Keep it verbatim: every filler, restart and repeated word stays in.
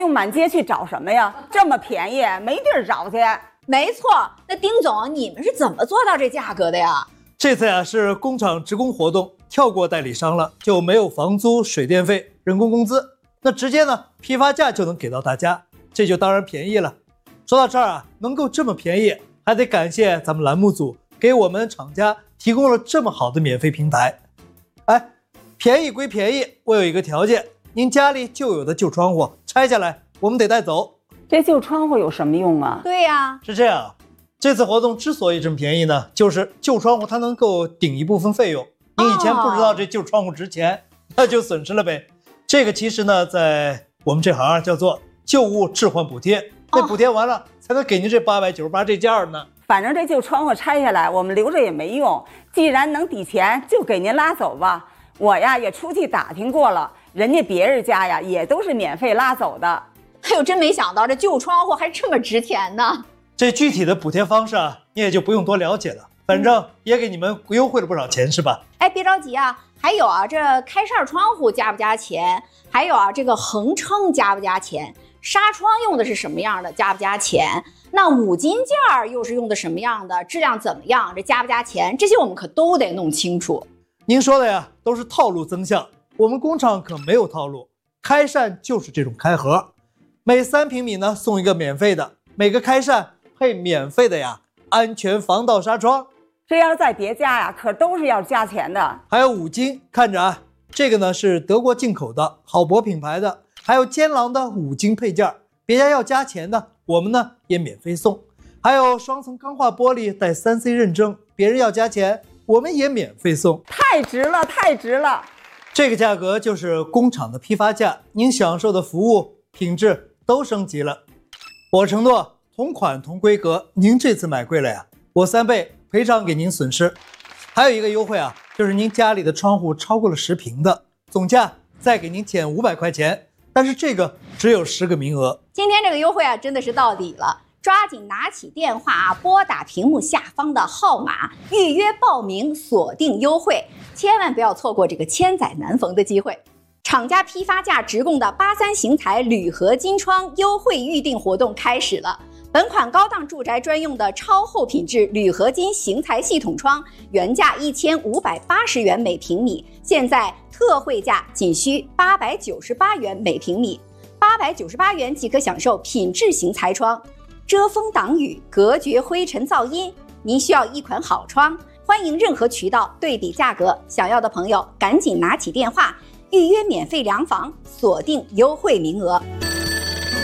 用满街去找什么呀？这么便宜，没地儿找去。 没错，那丁总，你们是怎么做到这价格的呀？ 这次呀是工厂职工活动，跳过代理商了，就没有房租、水电费、人工工资，那直接呢批发价就能给到大家，这就当然便宜了。说到这儿啊，能够这么便宜，还得感谢咱们栏目组给我们厂家提供了这么好的免费平台。哎，便宜归便宜，我有一个条件，您家里旧有的旧窗户拆下来，我们得带走。 这旧窗户有什么用啊？ 对呀， 是这样，这次活动之所以这么便宜呢，就是旧窗户它能够顶一部分费用。你以前不知道这旧窗户值钱，哦、那就损失了呗。这个其实呢，在我们这行叫做旧物置换补贴，那补贴完了、哦、才能给您这八百九十八这价呢。 反正这旧窗户拆下来，我们留着也没用，既然能抵钱，就给您拉走吧。我呀也出去打听过了，人家别人家呀也都是免费拉走的。 哎呦，真没想到这旧窗户还这么值钱呢。 这具体的补贴方式啊，你也就不用多了解了，反正也给你们优惠了不少钱，是吧？ 哎，别着急啊，还有啊，这开扇窗户加不加钱？还有啊，这个横撑加不加钱？纱窗用的是什么样的，加不加钱？那五金件又是用的什么样的，质量怎么样，这加不加钱？这些我们可都得弄清楚。 您说的呀，都是套路增项，我们工厂可没有套路，开扇就是这种开盒，每三平米呢送一个免费的，每个开扇配免费的呀安全防盗纱窗。 这要是在别家呀，可都是要加钱的。 还有五金，看着啊，这个呢是德国进口的好博品牌的，还有坚狼的五金配件，别家要加钱的，我们呢也免费送。还有双层钢化玻璃带 三 C 认证，别人要加钱，我们也免费送。 太值了，太值了！ 这个价格就是工厂的批发价，您享受的服务品质都升级了。我承诺同款同规格，您这次买贵了呀，我三倍赔偿给您损失。还有一个优惠啊，就是您家里的窗户超过了十平的，总价再给您减五百块钱，但是这个只有十个名额。 今天这个优惠啊，真的是到底了。抓紧拿起电话啊，拨打屏幕下方的号码，预约报名，锁定优惠，千万不要错过这个千载难逢的机会。厂家批发价直供的八三型材铝合金窗优惠预定活动开始了。本款高档住宅专用的超厚品质铝合金型材系统窗，原价一千五百八十元每平米，现在特惠价仅需八百九十八元每平米，八百九十八元即可享受品质型材窗。遮风挡雨，隔绝灰尘噪音。您需要一款好窗，欢迎任何渠道对比价格，想要的朋友赶紧拿起电话预约免费量房，锁定优惠名额。